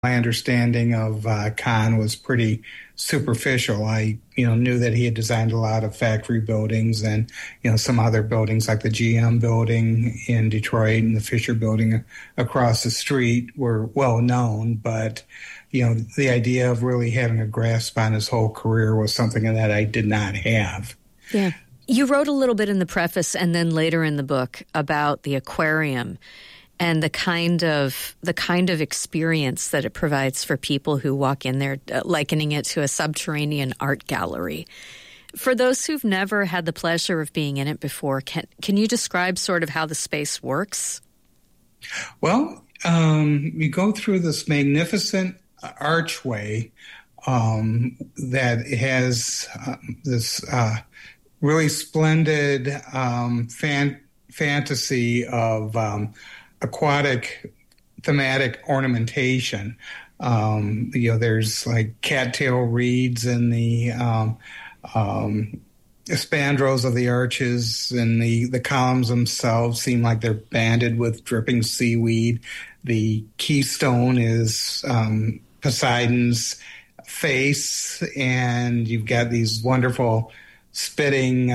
My understanding of Kahn was pretty superficial. I, knew that he had designed a lot of factory buildings and, some other buildings like the GM building in Detroit and the Fisher building across the street were well known. But, the idea of really having a grasp on his whole career was something that I did not have. Yeah. You wrote a little bit in the preface and then later in the book about the aquarium and the kind of experience that it provides for people who walk in there, likening it to a subterranean art gallery. For those who've never had the pleasure of being in it before, can you describe sort of how the space works? Well, you go through this magnificent archway that has this really splendid fantasy of aquatic thematic ornamentation. There's like cattail reeds in the spandrels of the arches, and the columns themselves seem like they're banded with dripping seaweed. The keystone is Poseidon's face, and you've got these wonderful spitting,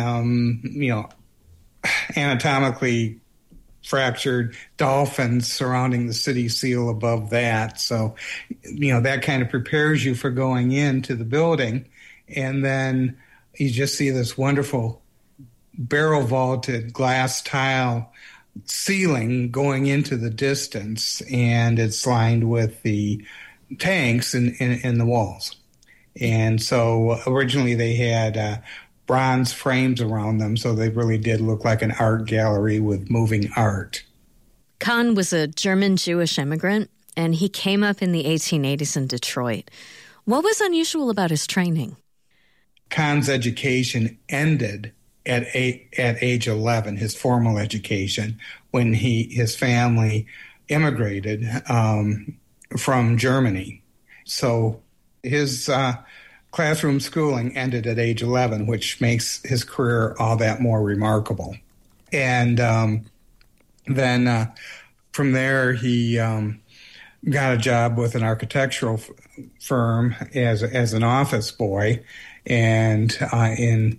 anatomically fractured dolphins surrounding the city seal above that. So, that kind of prepares you for going into the building. And then you just see this wonderful barrel vaulted glass tile ceiling going into the distance, and it's lined with the tanks in the walls. And so originally they had bronze frames around them, so they really did look like an art gallery with moving art. Kahn was a German Jewish immigrant, and he came up in the 1880s in Detroit. What was unusual about his training? Kahn's education ended at age 11, his formal education, when his family immigrated from Germany. So his classroom schooling ended at age 11, which makes his career all that more remarkable. And then from there, he got a job with an architectural firm as an office boy. And in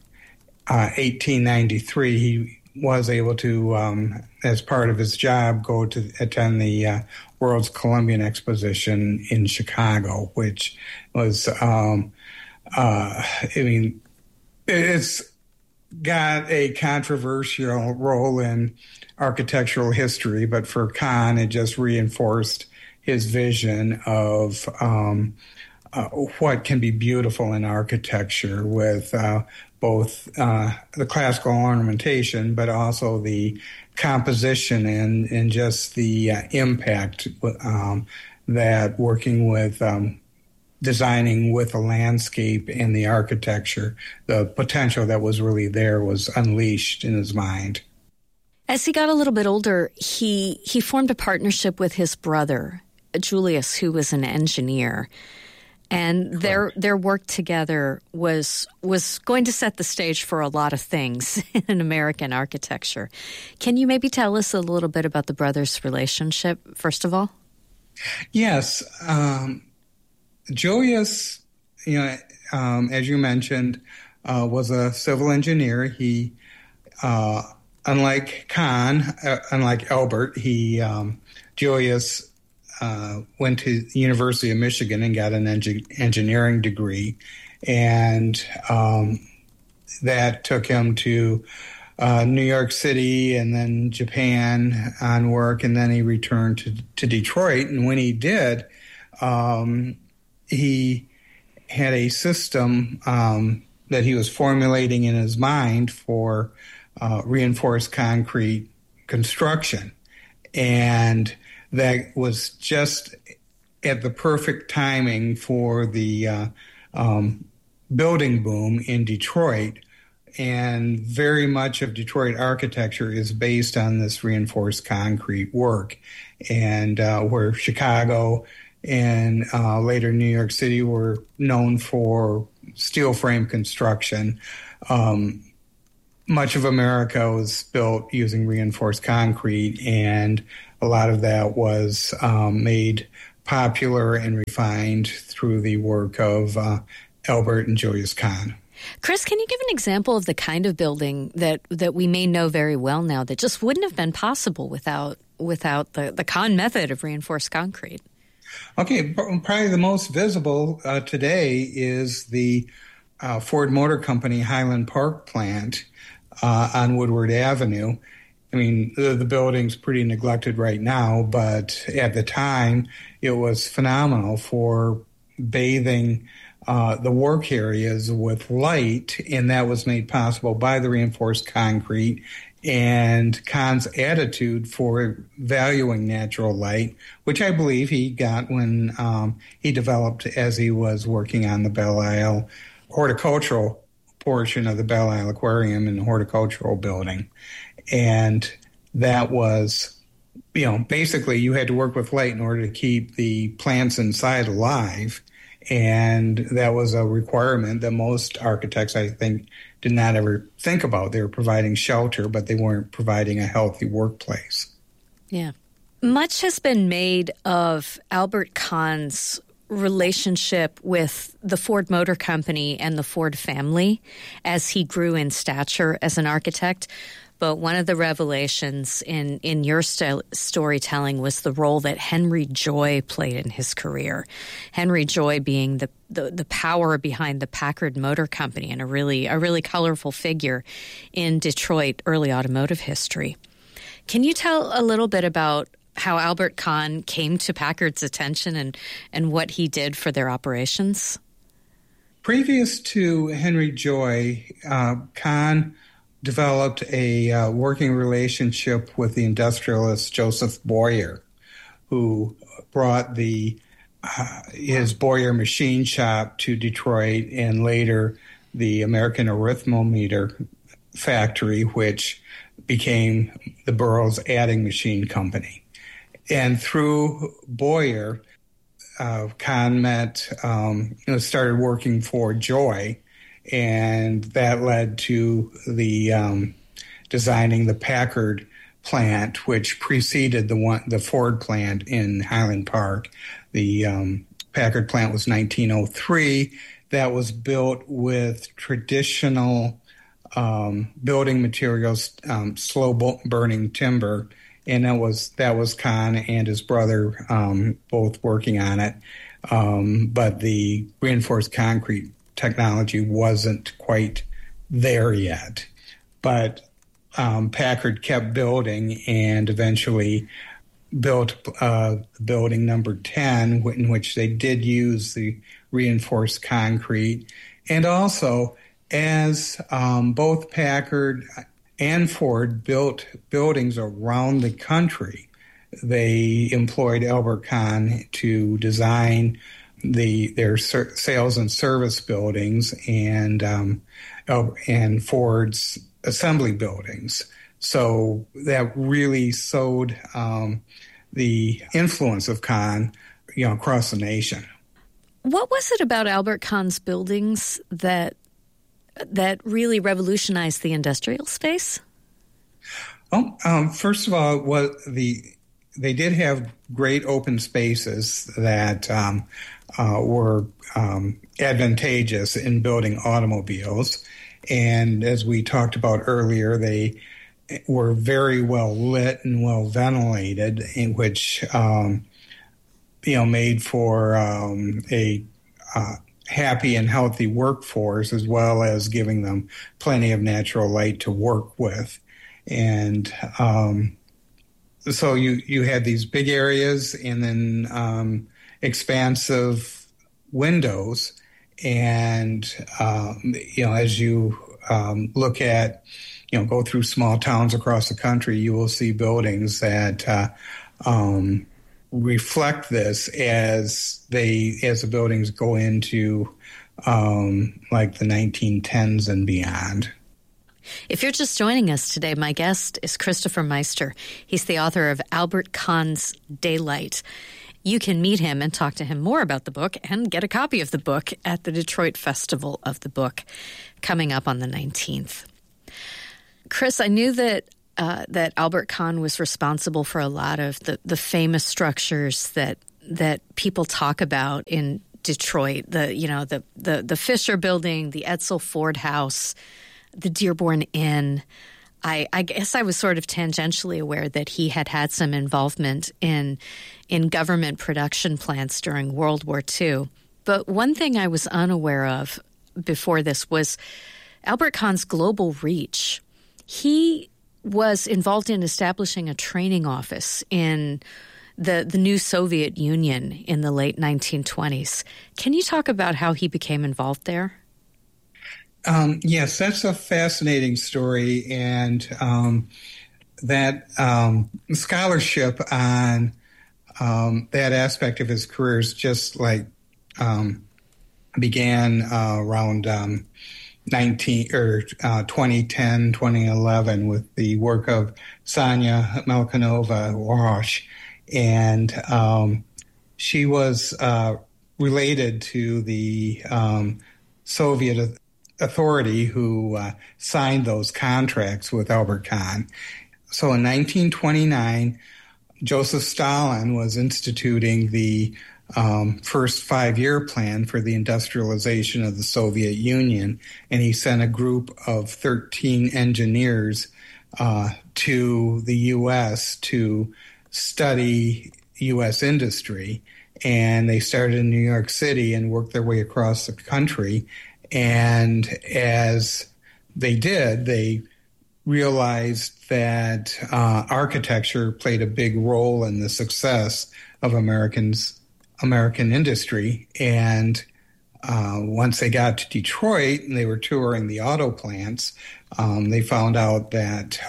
1893, he was able to, as part of his job, go to attend the World's Columbian Exposition in Chicago, which was it's got a controversial role in architectural history, but for Kahn, it just reinforced his vision of what can be beautiful in architecture with both the classical ornamentation, but also the composition and just the impact that working with designing with the landscape and the architecture, the potential that was really there was unleashed in his mind. As he got a little bit older, he formed a partnership with his brother, Julius, who was an engineer. And their work together was going to set the stage for a lot of things in American architecture. Can you maybe tell us a little bit about the brothers' relationship, first of all? Yes. Julius, as you mentioned, was a civil engineer. He, unlike Kahn, unlike Albert, Julius went to the University of Michigan and got an engineering degree, and that took him to New York City and then Japan on work, and then he returned to Detroit. And when he did, he had a system that he was formulating in his mind for reinforced concrete construction, and that was just at the perfect timing for the building boom in Detroit. And very much of Detroit architecture is based on this reinforced concrete work. And where Chicago and later New York City were known for steel frame construction, much of America was built using reinforced concrete, and a lot of that was made popular and refined through the work of Albert and Julius Kahn. Chris, can you give an example of the kind of building that we may know very well now that just wouldn't have been possible without the Kahn method of reinforced concrete? Okay, probably the most visible today is the Ford Motor Company Highland Park plant on Woodward Avenue. I mean, the building's pretty neglected right now, but at the time, it was phenomenal for bathing the work areas with light, and that was made possible by the reinforced concrete and Kahn's attitude for valuing natural light, which I believe he got when he developed as he was working on the Belle Isle horticultural portion of the Belle Isle Aquarium and the horticultural building. And that was, basically you had to work with light in order to keep the plants inside alive. And that was a requirement that most architects, I think, did not ever think about. They were providing shelter, but they weren't providing a healthy workplace. Yeah. Much has been made of Albert Kahn's relationship with the Ford Motor Company and the Ford family as he grew in stature as an architect. But one of the revelations in your storytelling was the role that Henry Joy played in his career. Henry Joy being the power behind the Packard Motor Company and a really colorful figure in Detroit early automotive history. Can you tell a little bit about how Albert Kahn came to Packard's attention and what he did for their operations? Previous to Henry Joy, Kahn developed a working relationship with the industrialist Joseph Boyer, who brought his Boyer machine shop to Detroit and later the American Arithmometer factory, which became the borough's adding machine company. And through Boyer, Kahn started working for Joy, and that led to the designing the Packard plant, which preceded the Ford plant in Highland Park. The Packard plant was 1903. That was built with traditional building materials, slow-burning timber, and that was Kahn and his brother both working on it. But the reinforced concrete technology wasn't quite there yet. But Packard kept building and eventually built building number 10, in which they did use the reinforced concrete. And also, as both Packard and Ford built buildings around the country, they employed Albert Kahn to design their sales and service buildings and Ford's assembly buildings. So that really sowed the influence of Kahn, across the nation. What was it about Albert Kahn's buildings that really revolutionized the industrial space? First of all, they did have great open spaces that were advantageous in building automobiles. And as we talked about earlier, they were very well lit and well ventilated, in which, made for a happy and healthy workforce, as well as giving them plenty of natural light to work with. And so you had these big areas and then expansive windows. And, as you look at, go through small towns across the country, you will see buildings that reflect this as the buildings go into like the 1910s and beyond. If you're just joining us today, my guest is Christopher Meister. He's the author of Albert Kahn's Daylight. You can meet him and talk to him more about the book and get a copy of the book at the Detroit Festival of the Book coming up on the 19th. Chris, I knew that Albert Kahn was responsible for a lot of the famous structures that that people talk about in Detroit, the Fisher Building, the Edsel Ford House, the Dearborn Inn. I guess I was sort of tangentially aware that he had some involvement in government production plants during World War II. But one thing I was unaware of before this was Albert Kahn's global reach. He was involved in establishing a training office in the new Soviet Union in the late 1920s. Can you talk about how he became involved there? Yes, that's a fascinating story, and that scholarship on that aspect of his career is just like began around 2010, 2011 with the work of Sonia Melkonova-Walsh, and she was related to the Soviet authority who signed those contracts with Albert Kahn. So in 1929, Joseph Stalin was instituting the first 5-year plan for the industrialization of the Soviet Union, and he sent a group of 13 engineers to the U.S. to study U.S. industry. And they started in New York City and worked their way across the country. And as they did, they realized that architecture played a big role in the success of American industry. And once they got to Detroit and they were touring the auto plants, they found out that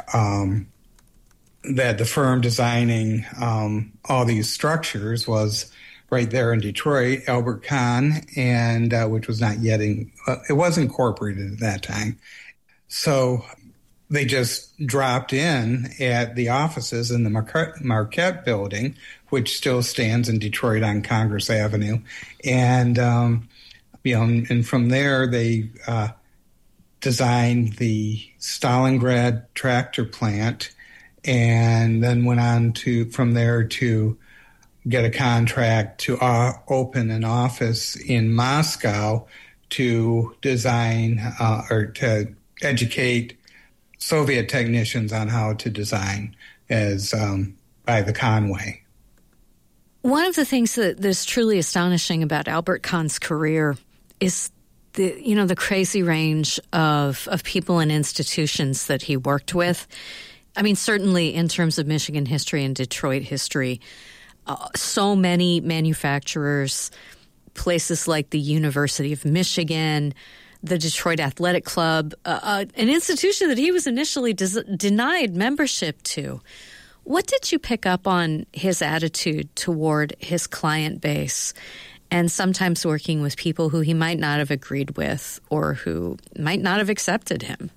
that the firm designing all these structures was right there in Detroit, Albert Kahn, and which was not yet it was incorporated at that time. So they just dropped in at the offices in the Marquette Building, which still stands in Detroit on Congress Avenue, and and from there they designed the Stalingrad tractor plant, and then went on from there to get a contract to open an office in Moscow to design or to educate Soviet technicians on how to design as by the Kahn way. One of the things that's truly astonishing about Albert Kahn's career is the crazy range of people and institutions that he worked with. I mean, certainly in terms of Michigan history and Detroit history, so many manufacturers, places like the University of Michigan, the Detroit Athletic Club, an institution that he was initially denied membership to. What did you pick up on his attitude toward his client base, and sometimes working with people who he might not have agreed with or who might not have accepted him?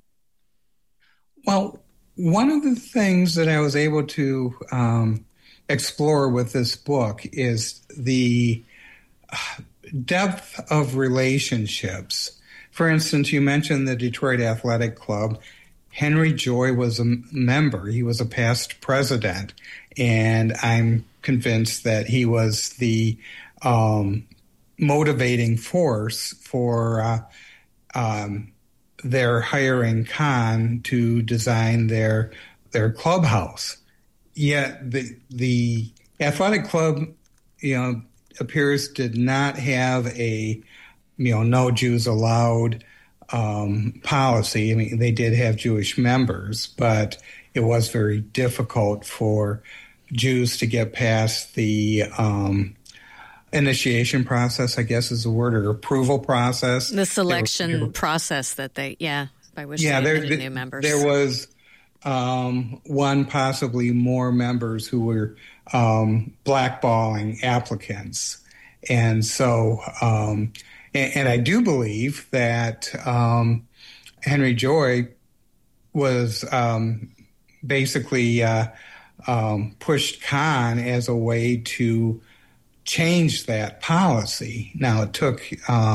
Well, one of the things that I was able to explore with this book is the depth of relationships. For instance, you mentioned the Detroit Athletic Club. Henry Joy was a member. He was a past president, and I'm convinced that he was the motivating force for their hiring Kahn to design their clubhouse. Yet the athletic club, appears did not have a, no Jews allowed policy. I mean, they did have Jewish members, but it was very difficult for Jews to get past the initiation process, I guess is the word, or approval process. The selection process that by which they admitted new members. There was one, possibly more members who were blackballing applicants. And so, and I do believe that Henry Joy was basically pushed Kahn as a way to change that policy. Now, it took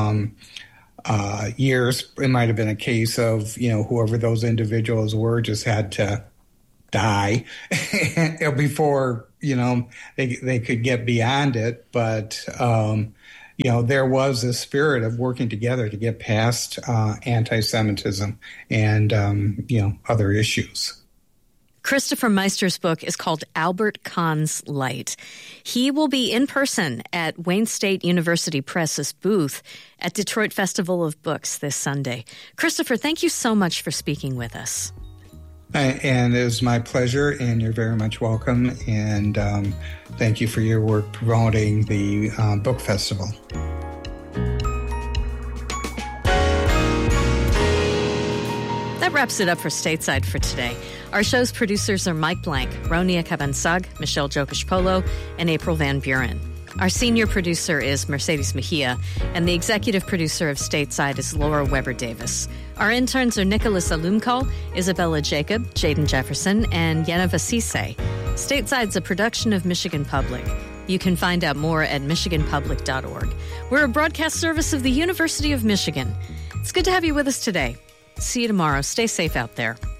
years. It might have been a case of, whoever those individuals were just had to die before they could get beyond it, but there was a spirit of working together to get past anti-Semitism and other issues. Christopher Meister's book is called Albert Kahn's Light. He will be in person at Wayne State University Press's booth at Detroit Festival of Books this Sunday. Christopher, thank you so much for speaking with us. And it was my pleasure, and you're very much welcome. And thank you for your work promoting the book festival. That wraps it up for Stateside for today. Our show's producers are Mike Blank, Ronia Cabansag, Michelle Jokish-Polo, and April Van Buren. Our senior producer is Mercedes Mejia, and the executive producer of Stateside is Laura Weber-Davis. Our interns are Nicholas Alumkal, Isabella Jacob, Jaden Jefferson, and Yenna Vasise. Stateside's a production of Michigan Public. You can find out more at michiganpublic.org. We're a broadcast service of the University of Michigan. It's good to have you with us today. See you tomorrow. Stay safe out there.